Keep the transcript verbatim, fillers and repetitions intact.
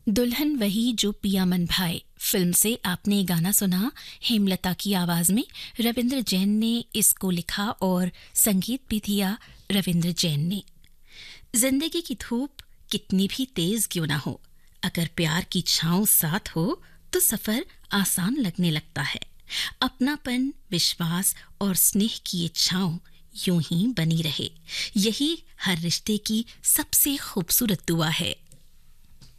दुल्हन वही जो पिया मन भाए फिल्म से आपने ये गाना सुना। हेमलता की आवाज में रविंद्र जैन ने इसको लिखा और संगीत भी दिया रविंद्र जैन ने। जिंदगी की धूप कितनी भी तेज क्यों ना हो, अगर प्यार की छांव साथ हो तो सफर आसान लगने लगता है। अपनापन, विश्वास और स्नेह की ये छांव यूं ही बनी रहे, यही हर रिश्ते की सबसे खूबसूरत दुआ है।